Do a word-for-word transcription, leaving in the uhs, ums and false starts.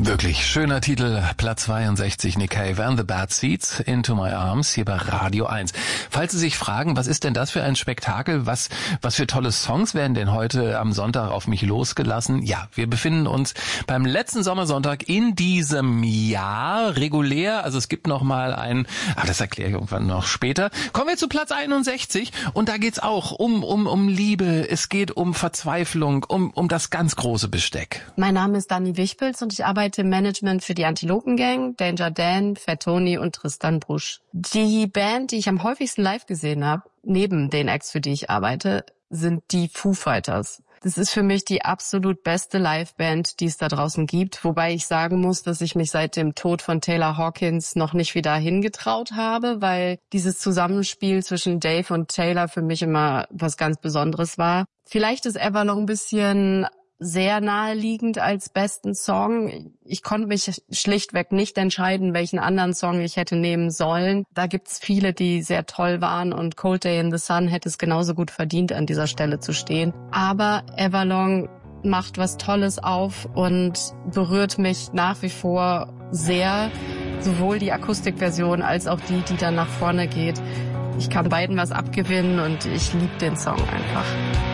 Wirklich schöner Titel, Platz zweiundsechzig, Nick Cave and the Bad Seeds, Into My Arms, hier bei Radio eins. Falls Sie sich fragen, was ist denn das für ein Spektakel, was was für tolle Songs werden denn heute am Sonntag auf mich losgelassen? Ja, wir befinden uns beim letzten Sommersonntag in diesem Jahr, regulär, also es gibt noch mal ein, aber das erkläre ich irgendwann noch später. Kommen wir zu Platz einundsechzig und da geht's auch um um um Liebe, es geht um Verzweiflung, um um das ganz große Besteck. Mein Name ist Dani Wichpels und ich arbeite im Management für die Antilopen Gang, Danger Dan, Fat Tony und Tristan Brusch. Die Band, die ich am häufigsten live gesehen habe, neben den Acts, für die ich arbeite, sind die Foo Fighters. Das ist für mich die absolut beste Liveband, die es da draußen gibt, wobei ich sagen muss, dass ich mich seit dem Tod von Taylor Hawkins noch nicht wieder hingetraut habe, weil dieses Zusammenspiel zwischen Dave und Taylor für mich immer was ganz Besonderes war. Vielleicht ist Everlong ein bisschen sehr naheliegend als besten Song. Ich konnte mich schlichtweg nicht entscheiden, welchen anderen Song ich hätte nehmen sollen. Da gibt's viele, die sehr toll waren und Cold Day in the Sun hätte es genauso gut verdient, an dieser Stelle zu stehen. Aber Everlong macht was Tolles auf und berührt mich nach wie vor sehr. Sowohl die Akustikversion als auch die, die dann nach vorne geht. Ich kann beiden was abgewinnen und ich liebe den Song einfach.